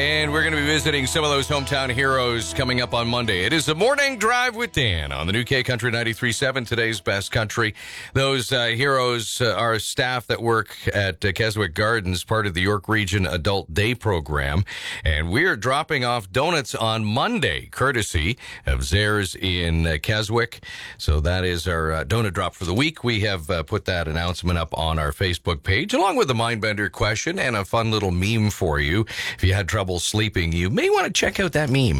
And we're going to be visiting some of those hometown heroes coming up on Monday. It is the Morning Drive with Dan on the new K Country 93.7, today's best country. Those heroes are staff that work at Keswick Gardens, part of the York Region Adult Day Program. And we're dropping off donuts on Monday, courtesy of Zares in Keswick. So that is our donut drop for the week. We have put that announcement up on our Facebook page, along with the Mindbender question and a fun little meme for you. If you had trouble sleeping, you may want to check out that meme.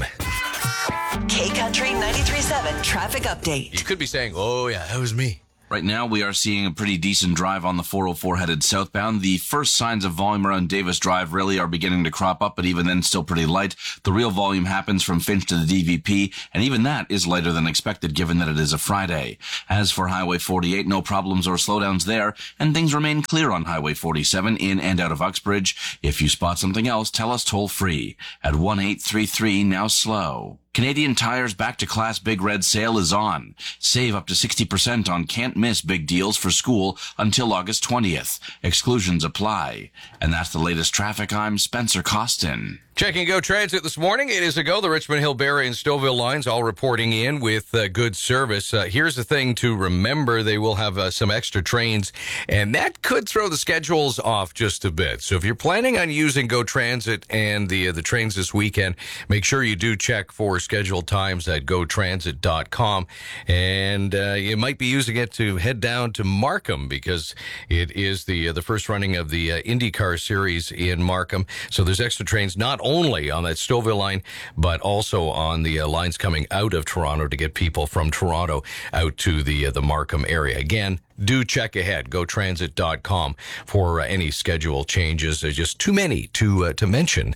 K Country 93.7 traffic update. You could be saying, oh yeah, that was me. Right now, we are seeing a pretty decent drive on the 404 headed southbound. The first signs of volume around Davis Drive really are beginning to crop up, but even then still pretty light. The real volume happens from Finch to the DVP, and even that is lighter than expected given that it is a Friday. As for Highway 48, no problems or slowdowns there, and things remain clear on Highway 47 in and out of Uxbridge. If you spot something else, tell us toll free at 1-833 now slow. Canadian Tire's Back to Class Big Red Sale is on. Save up to 60% on can't-miss big deals for school until August 20th. Exclusions apply. And that's the latest traffic. I'm Spencer Costin. Checking Go Transit this morning. It is a go. The Richmond Hill, Barrie, and Stouffville lines all reporting in with good service. Here's the thing to remember. They will have some extra trains, and that could throw the schedules off just a bit. So if you're planning on using Go Transit and the trains this weekend, make sure you do check for scheduled times at gotransit.com. And you might be using it to head down to Markham because it is the first running of the IndyCar series in Markham. So there's extra trains not only on that Stouffville line, but also on the lines coming out of Toronto to get people from Toronto out to the Markham area. Again, do check ahead, gotransit.com, for any schedule changes. There's just too many to mention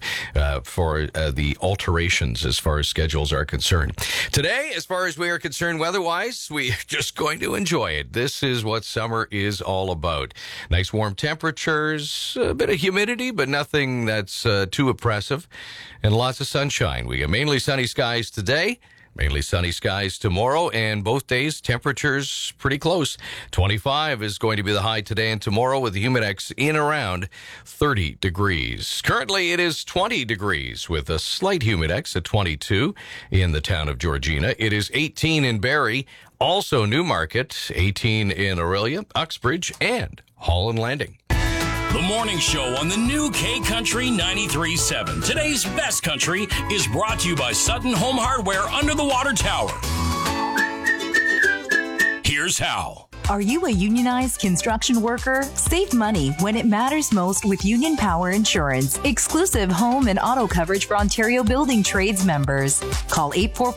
for the alterations as far as schedules are concerned. Today, as far as we are concerned weather-wise, we're just going to enjoy it. This is what summer is all about. Nice warm temperatures, a bit of humidity, but nothing that's too oppressive, and lots of sunshine. We got mainly sunny skies today. Mainly sunny skies tomorrow, and both days temperatures pretty close. 25 is going to be the high today and tomorrow, with the humidex in around 30 degrees. Currently, it is 20 degrees with a slight humidex at 22 in the town of Georgina. It is 18 in Barrie, also Newmarket, 18 in Orillia, Uxbridge, and Holland Landing. The morning show on the new K Country 93.7. Today's best country is brought to you by Sutton Home Hardware under the water tower. Here's how. Are you a unionized construction worker? Save money when it matters most with Union Power Insurance. Exclusive home and auto coverage for Ontario Building Trades members. Call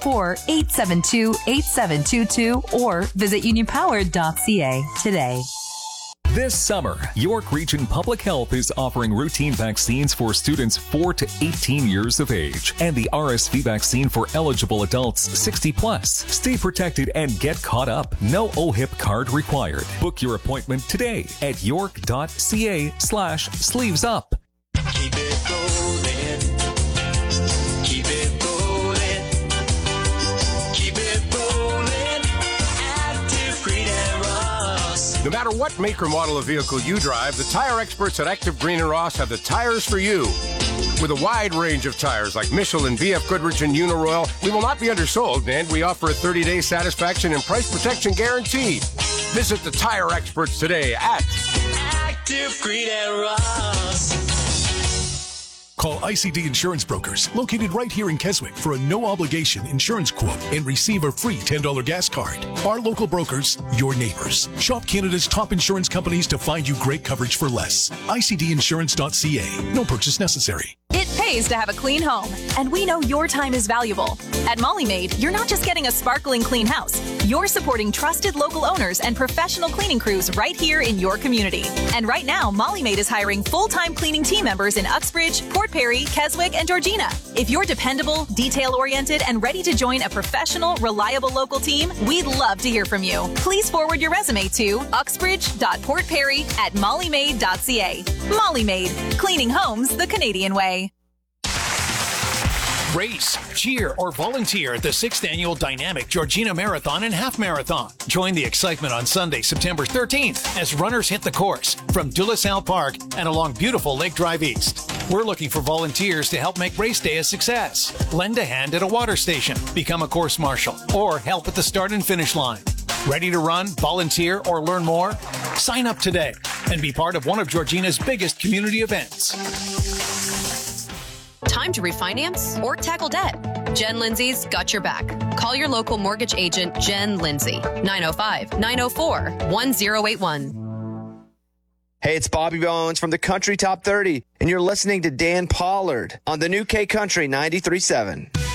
844-872-8722 or visit unionpower.ca today. This summer, York Region Public Health is offering routine vaccines for students 4 to 18 years of age and the RSV vaccine for eligible adults 60 plus. Stay protected and get caught up. No OHIP card required. Book your appointment today at york.ca/sleevesup. Keep it rolling. Keep it rolling. Keep it rolling. Active Green and Ross. No matter what make or model of vehicle you drive, the tire experts at Active Green and Ross have the tires for you. With a wide range of tires like Michelin, BF Goodrich, and Uniroyal, we will not be undersold, and we offer a 30-day satisfaction and price protection guarantee. Visit the tire experts today at Active Green and Ross. Call ICD Insurance Brokers, located right here in Keswick, for a no-obligation insurance quote and receive a free $10 gas card. Our local brokers, your neighbors. Shop Canada's top insurance companies to find you great coverage for less. ICDinsurance.ca. No purchase necessary. It pays to have a clean home, and we know your time is valuable. At Molly Maid, you're not just getting a sparkling clean house. You're supporting trusted local owners and professional cleaning crews right here in your community. And right now, Molly Maid is hiring full-time cleaning team members in Uxbridge, Port Perry, Keswick, and Georgina. If you're dependable, detail-oriented, and ready to join a professional, reliable local team, we'd love to hear from you. Please forward your resume to uxbridge.portperry@mollymaid.ca. Molly Maid, cleaning homes the Canadian way. Race, cheer, or volunteer at the 6th Annual Dynamic Georgina Marathon and Half Marathon. Join the excitement on Sunday, September 13th as runners hit the course from De La Salle Park and along beautiful Lake Drive East. We're looking for volunteers to help make race day a success. Lend a hand at a water station, become a course marshal, or help at the start and finish line. Ready to run, volunteer, or learn more? Sign up today and be part of one of Georgina's biggest community events. Time to refinance or tackle debt? Jen Lindsay's got your back. Call your local mortgage agent, Jen Lindsay, 905-904-1081. Hey, it's Bobby Bones from the Country Top 30, and you're listening to Dan Pollard on the new K Country 93.7.